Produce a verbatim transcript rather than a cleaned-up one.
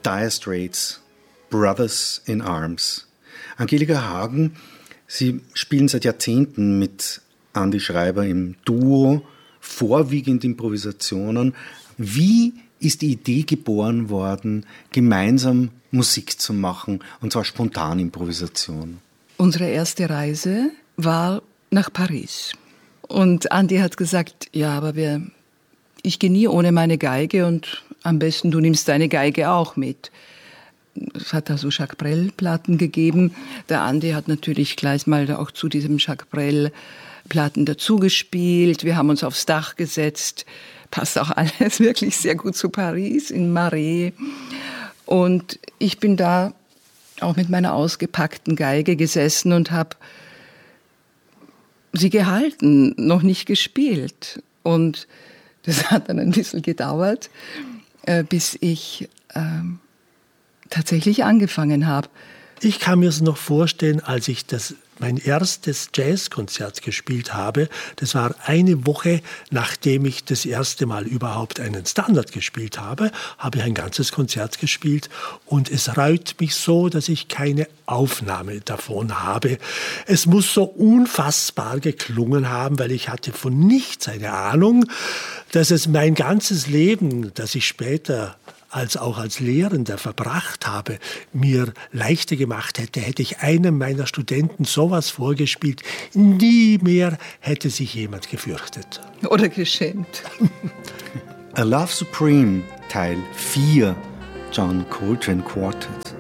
Dire Straits, Brothers in Arms. Angelika Hagen, Sie spielen seit Jahrzehnten mit Andi Schreiber im Duo, vorwiegend Improvisationen. Wie ist die Idee geboren worden, gemeinsam Musik zu machen, und zwar spontan Improvisation? Unsere erste Reise war nach Paris. Und Andi hat gesagt, ja, aber wir, ich gehe nie ohne meine Geige und am besten du nimmst deine Geige auch mit. Es hat da so Jacques Brel-Platten gegeben. Der Andi hat natürlich gleich mal auch zu diesem Jacques Brel-Platten dazugespielt. Wir haben uns aufs Dach gesetzt. Passt auch alles wirklich sehr gut zu Paris, in Marais. Und ich bin da auch mit meiner ausgepackten Geige gesessen und habe sie gehalten, noch nicht gespielt. Und das hat dann ein bisschen gedauert, bis ich ähm, tatsächlich angefangen habe. Ich kann mir es noch vorstellen, als ich das, mein erstes Jazzkonzert gespielt habe. Das war eine Woche, nachdem ich das erste Mal überhaupt einen Standard gespielt habe, habe ich ein ganzes Konzert gespielt. Und es reut mich so, dass ich keine Aufnahme davon habe. Es muss so unfassbar geklungen haben, weil ich hatte von nichts eine Ahnung, dass es mein ganzes Leben, das ich später als auch als Lehrender verbracht habe, mir leichter gemacht hätte, hätte ich einem meiner Studenten sowas vorgespielt. Nie mehr hätte sich jemand gefürchtet. Oder geschämt. A Love Supreme, Teil vier, John Coltrane Quartet.